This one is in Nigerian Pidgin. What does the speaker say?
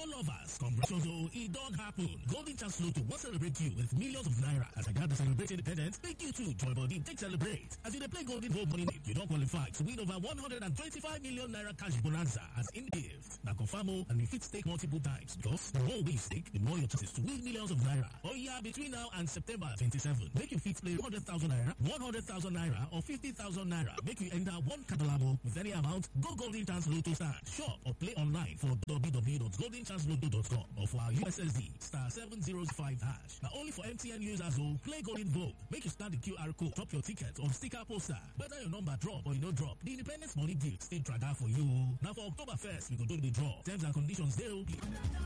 Lotto lovers, congratulations, it don't happen. Golden Chance Lotto will celebrate you with millions of naira. As I got to celebrate independence, make you too join body, take celebrate. As you dey play Golden Gold Money, you don't qualify to win over 125 million naira cash bonanza as in gift. Now confirm and you fit stake multiple times because the more we stake, the more your chances to win millions of naira. Oh yeah, between now and September 27, make you fit play 100,000 naira, 100,000 naira, or 50,000 naira. Make you enter one catalabo with any amount. Go Golden Chance Lotto stand, shop or play online for www.goldenchancelotto.com or for our USSD *705#. Now only for MTN users who play Golden Vogue. Make you scan the QR code, drop your ticket on sticker poster. Whether your number drop or you no drop, the Independence Money Gift still track out for you. Now for October 1st, we go do the draw. Terms and conditions, they'll be.